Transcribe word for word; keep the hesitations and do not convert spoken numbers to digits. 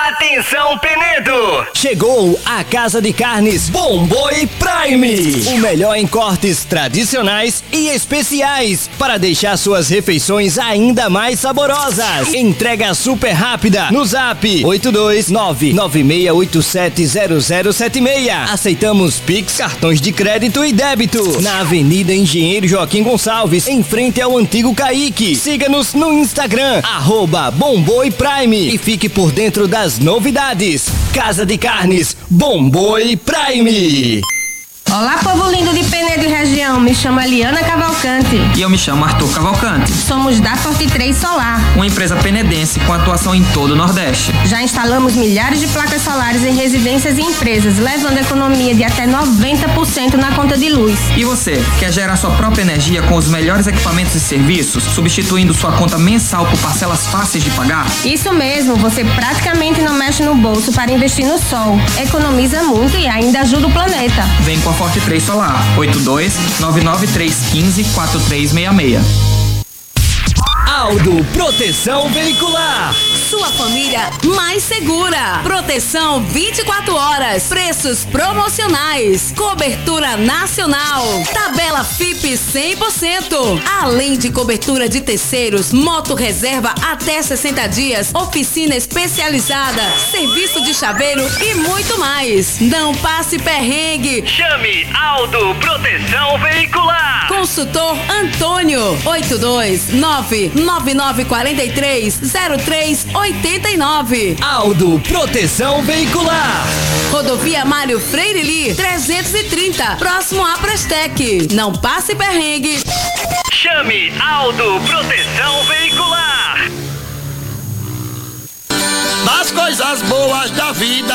Atenção, Penedo! Chegou a Casa de Carnes Bomboi Prime. O melhor em cortes tradicionais e especiais para deixar suas refeições ainda mais saborosas. Entrega super rápida no Zap oito dois nove nove seis oito sete zero zero sete seis. Aceitamos Pix, cartões de crédito e débito. Na Avenida Engenheiro Joaquim Gonçalves, em frente ao antigo Caique. Siga-nos no Instagram, arroba Bomboi Prime, e fique por dentro das novidades. Casa de Carnes Bomboi Prime. Olá, povo lindo de Penedo e região, me chamo Eliana Cavalcante. E eu me chamo Arthur Cavalcante. Somos da Forte três Solar, uma empresa penedense com atuação em todo o Nordeste. Já instalamos milhares de placas solares em residências e empresas, levando economia de até noventa por cento na conta de luz. E você, quer gerar sua própria energia com os melhores equipamentos e serviços, substituindo sua conta mensal por parcelas fáceis de pagar? Isso mesmo, você praticamente não mexe no bolso para investir no sol, economiza muito e ainda ajuda o planeta. Vem com a Forte três Solar, oito dois nove nove três um cinco quatro três seis seis. Aldo Proteção Veicular. Sua família mais segura. Proteção vinte e quatro horas. Preços promocionais. Cobertura nacional. Tabela F I P cem por cento. Além de cobertura de terceiros, moto reserva até sessenta dias, oficina especializada, serviço de chaveiro e muito mais. Não passe perrengue. Chame Aldo Proteção Veicular. Consultor Antônio, oito dois nove nove nove quatro três zero três oito nove. Aldo Proteção Veicular. Rodovia Mário Freire Lee, trezentos e trinta, próximo à Prestec. Não passe perrengue. Chame Aldo Proteção Veicular. Das coisas boas da vida